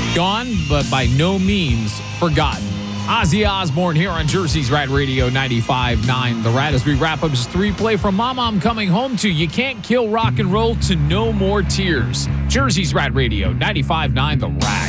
Gone, but by no means forgotten. Ozzy Osbourne here on Jersey's Rad Radio 95.9 The Rad as we wrap up this 3-play from Mama I'm Coming Home to You Can't Kill Rock and Roll to No More Tears. Jersey's Rad Radio 95.9 The Rad.